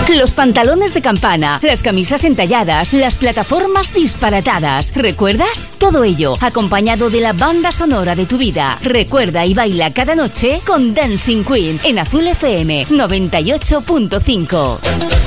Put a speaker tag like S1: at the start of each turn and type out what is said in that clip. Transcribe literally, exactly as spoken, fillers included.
S1: Los pantalones de campana, las camisas entalladas, las plataformas disparatadas. ¿Recuerdas? Todo ello acompañado de la banda sonora de tu vida. Recuerda y baila cada noche con Dancing Queen en Azul F M noventa y ocho punto cinco.